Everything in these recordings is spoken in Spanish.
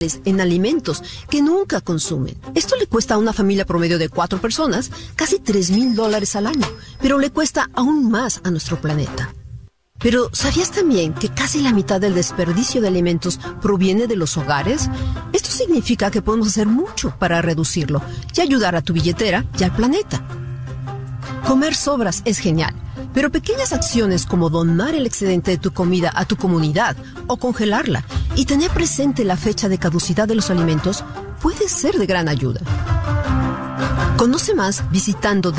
en alimentos que nunca consumen. Esto le cuesta a una familia promedio de 4 personas casi $3,000 al año, pero le cuesta aún más a nuestro planeta. Pero, ¿sabías también que casi la mitad del desperdicio de alimentos proviene de los hogares? Esto significa que podemos hacer mucho para reducirlo y ayudar a tu billetera y al planeta. Comer sobras es genial, pero pequeñas acciones como donar el excedente de tu comida a tu comunidad o congelarla y tener presente la fecha de caducidad de los alimentos puede ser de gran ayuda. Conoce más visitando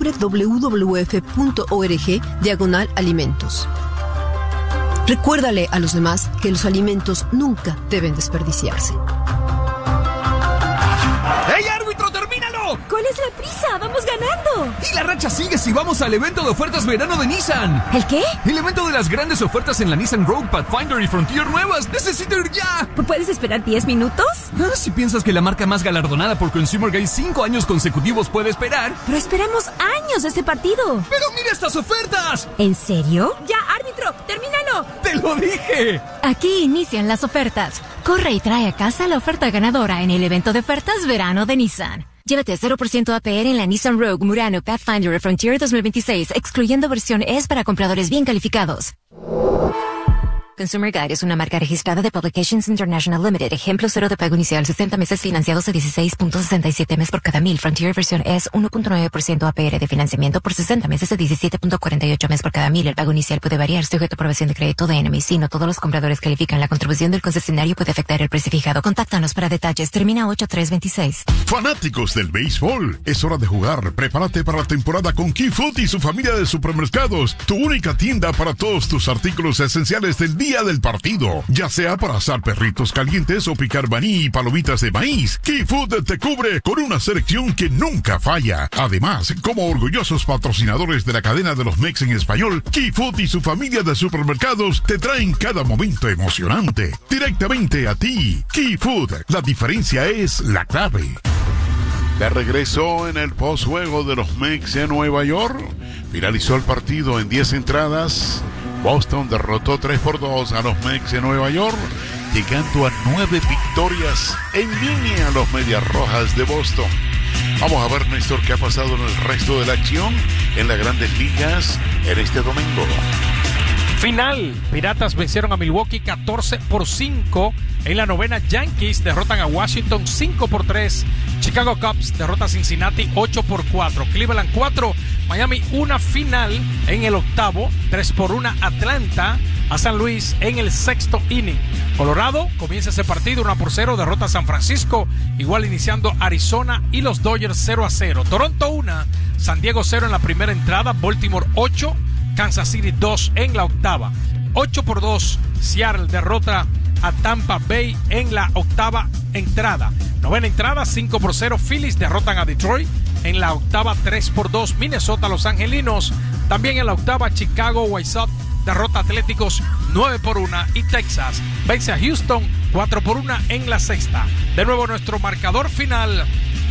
descubre.wwf.org/alimentos. Recuérdale a los demás que los alimentos nunca deben desperdiciarse. ¡Hey, árbitro, termínalo! ¿Cuál es la prisa? ¡Vamos ganando! Y la racha sigue si vamos al evento de ofertas verano de Nissan. ¿El qué? El evento de las grandes ofertas en la Nissan Rogue, Pathfinder y Frontier nuevas. ¡Necesito ir ya! ¿Puedes esperar 10 minutos? Si piensas que la marca más galardonada por Consumer Guide 5 años consecutivos puede esperar. Pero esperamos años de este partido. ¡Pero mira estas ofertas! ¿En serio? ¡Ya, árbitro! ¡Termínalo! ¡Te lo dije! Aquí inician las ofertas. Corre y trae a casa la oferta ganadora en el evento de ofertas verano de Nissan. Llévate 0% APR en la Nissan Rogue, Murano, Pathfinder y Frontier 2026, excluyendo versión S para compradores bien calificados. Consumer Guide es una marca registrada de Publications International Limited. Ejemplo 0 de pago inicial, 60 meses financiados a 16.67 mes por cada 1000. Frontier versión S 1.9% APR de financiamiento por 60 meses a 17.48 mes por cada 1000. El pago inicial puede variar sujeto a aprobación de crédito de NMC. No todos los compradores califican. La contribución del concesionario puede afectar el precio fijado. Contáctanos para detalles. Termina 8326. Fanáticos del béisbol, es hora de jugar. Prepárate para la temporada con Key Food y su familia de supermercados. Tu única tienda para todos tus artículos esenciales del día del partido, ya sea para asar perritos calientes o picar maní y palomitas de maíz. Key Food te cubre con una selección que nunca falla. Además, como orgullosos patrocinadores de la cadena de los Mex en español, Key Food y su familia de supermercados te traen cada momento emocionante directamente a ti. Key Food, la diferencia es la clave. De regreso en el postjuego de los Mex en Nueva York, finalizó el partido en 10 entradas. Boston derrotó 3-2 a los Mets de Nueva York, llegando a 9 victorias en línea a los Medias Rojas de Boston. Vamos a ver, Néstor, qué ha pasado en el resto de la acción en las Grandes Ligas en este domingo. Final, Piratas vencieron a Milwaukee 14-5. En la novena, Yankees derrotan a Washington 5-3. Chicago Cubs derrota a Cincinnati 8-4. Cleveland 4, Miami 1. Final en el octavo, 3-1 Atlanta a San Luis en el sexto inning. Colorado comienza ese partido 1-0, derrota a San Francisco, igual iniciando Arizona y los Dodgers 0-0. Toronto 1, San Diego 0 en la primera entrada, Baltimore 8, Kansas City 2 en la octava. 8-2, Seattle derrota a Tampa Bay en la octava entrada. Novena entrada, 5-0, Phillies derrotan a Detroit. En la octava, 3-2, Minnesota, Los Angelinos. También en la octava, Chicago White Sox derrota a Atléticos 9-1 y Texas vence a Houston 4-1 en la sexta. De nuevo nuestro marcador final,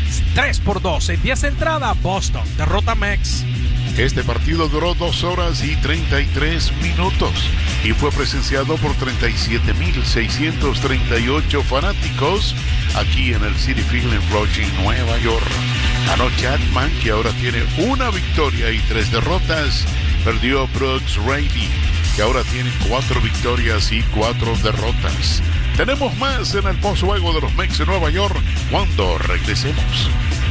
3-2. En 10 entradas, Boston derrota a Mex. Este partido duró 2 horas y 33 minutos y fue presenciado por 37,638 fanáticos aquí en el Citi Field en Flushing, Nueva York. Ganó Chapman, que ahora tiene 1 victoria y 3 derrotas. Perdió Brooks Raley, que ahora tiene 4 victorias y 4 derrotas. Tenemos más en el postjuego de los Mets de Nueva York cuando regresemos.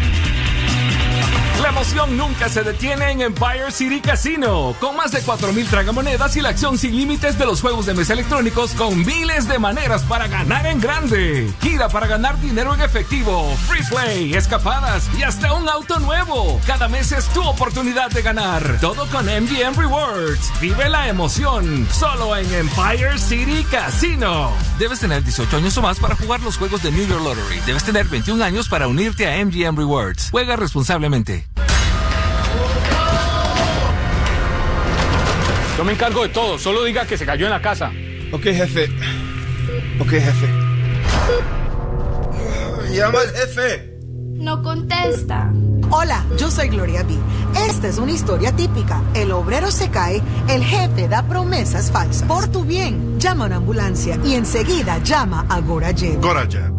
La emoción nunca se detiene en Empire City Casino. Con más de 4,000 tragamonedas y la acción sin límites de los juegos de mesa electrónicos con miles de maneras para ganar en grande. Gira para ganar dinero en efectivo, free play, escapadas y hasta un auto nuevo. Cada mes es tu oportunidad de ganar. Todo con MGM Rewards. Vive la emoción solo en Empire City Casino. Debes tener 18 años o más para jugar los juegos de New York Lottery. Debes tener 21 años para unirte a MGM Rewards. Juega responsablemente. Yo me encargo de todo, solo diga que se cayó en la casa. Ok, jefe. Llama al jefe. No contesta. Hola, yo soy Gloria B. Esta es una historia típica. El obrero se cae, el jefe da promesas falsas. Por tu bien, llama a una ambulancia y enseguida llama a GoraJet. GoraJet.